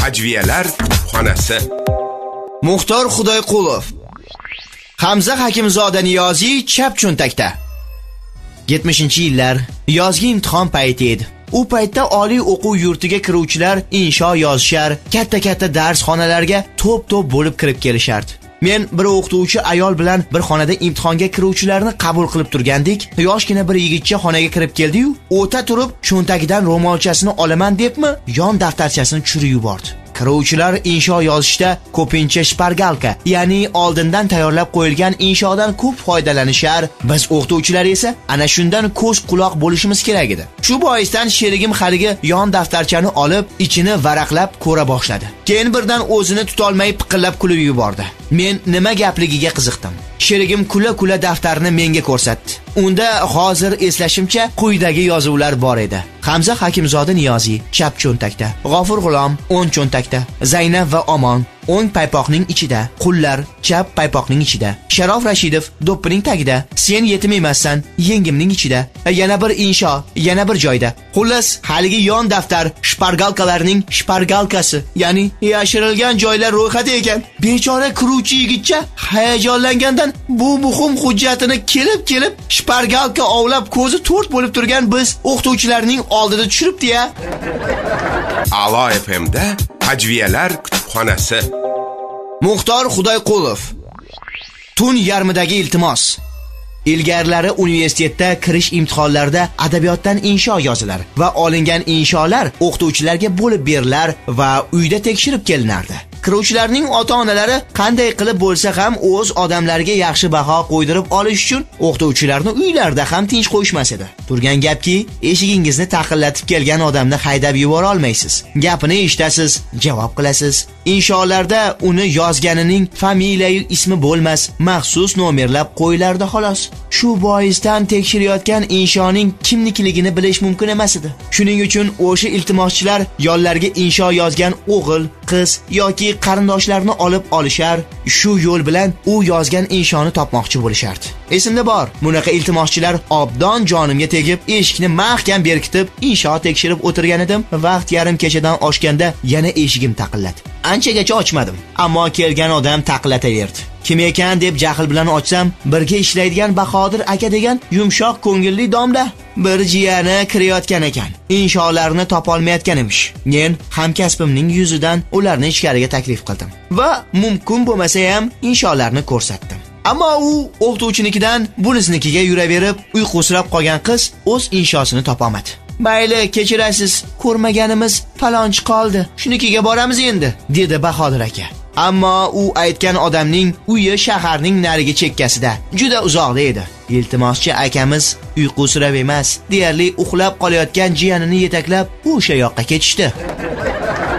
Hajviyalar kutubxonasi. Muxtor Xudoyqulov. Hamza Hakimzoda Niyoziy chap cho'ntakda. 70-yillar yozgi imtihon payti edi. U paytda oliy o'quv yurtiga kiruvchilar insho yozishar, katta-katta darsxonalarga to'p-to'p bo'lib kirib kelishardi. Men bir o'qituvchi ayol bilan bir xonada imtihonga kiruvchilarni qabul qilib turgandik. Yoshgina bir yigitcha xonaga kirib keldi-yu, o'ta turib cho'ntagidan ro'molchasini olaman debmi, yon daftarchasini tushirib yubordi. Kiruvchilar insho yozishda ko'pincha shpargalka, ya'ni oldindan tayyorlab qo'yilgan inshodan ko'p foydalanishar. Biz o'qituvchilar esa ana shundan ko'z quloq bo'lishimiz kerak edi. Shu boisdan sherigim haligi yon daftarchani olib, ichini varaqlab ko'ra boshladi. Keyin birdan o'zini tutolmay piqillab kulib yubordi. Men nima gapligiga qiziqdim. Sherigim kula-kula daftarni menga ko'rsatdi. Unda hozir eslashimcha quyidagi yozuvlar bor edi. Hamza Hakimzoda Niyoziy chap cho'ntakda, G'ofur G'ulom o'ng cho'ntakda, Zaynab va Omon o'ng paypoqning ichida, Qullar chap paypoqning ichida, Sharof Rashidov do'ppining tagida, Sen yetim emassan yengimning ichida, yana bir insho, yana bir joyda. Xullas, haligi yon daftar shpargalkalarning shpargalkasi, ya'ni yashirilgan joylar ro'yxati ekan. Bechora kiruvchi yigitcha hayajonlangandan bu muhim hujjatini kelib shpargalka ovlab ko'zi to'rt bo'lib turgan biz o'qituvchilarning oldida tushiribdi-ya. A'lo FM'da Hajviyalar kutubxonasi. Muxtor Xudoyqulov. Tun yarmidagi iltimos. Ilgarilari universitetda kirish imtihonlarida adabiyotdan insho yozilar va olingan insholar o'qituvchilarga bo'lib berilar va uyda tekshirib kelinardi. Kiruvchilarning ota-onalari qanday qilib bo'lsa ham o'z odamlariga yaxshi baho qo'ydirib olish uchun o'qituvchilarni uylarda ham tinch qo'yishmas edi. Turgan gapki, eshigingizni taqillatib kelgan odamni haydab yubora olmaysiz. Gapini eshitasiz, javob qilasiz. Insholarda uni yozganining familiya ismi bo'lmas, maxsus nomerlab qo'yilardi xolos. Shu boisdan tekshirayotgan inshoning kimnikiligini bilish mumkin emas edi. Shuning uchun o'sha iltimoschilar yonlariga insho yozgan o'g'il, qiz yoki qarindoshlarini olib olishar, shu yo'l bilan u yozgan inshoni topmoqchi bo'lishardi. Esimda bor, bunaqa iltimoschilar obdon jonimga tegib, eshikni mahkam berkitib, insho tekshirib o'tirgan edim. Vaqt yarim kechadan oshganda yana eshigim taqilladi. Anchagacha ochmadim, ammo kelgan odam taqillataverdi. Kim ekan deb jahl bilan ochsam, birga ishlaydigan Bahodir aka degan yumshoq ko'ngilli domla. Bir jiyani kirayotgan ekan. Insholarni topolmayotgan emish. Men hamkasbimning yuzidan ularni ichkariga taklif qildim va mumkin bo'lmasa ham insholarni ko'rsatdim. Ammo u o'qituvchinikidan bunisinikiga yuraverib, uyqusirab qolgan qiz o'z inshosini topolmadi. Mayli, kechirasiz, ko'rmaganimiz falonchi qoldi. Shunikiga boramiz endi, dedi Bahodir aka. Ammo u aytgan odamning uyi shaharning narigi chekkasida, juda uzoqda edi. Iltimoschi akamiz uyqusirab emas, deyarli uxlab qolayotgan jiyanini yetaklab o'sha yoqqa ketishdi.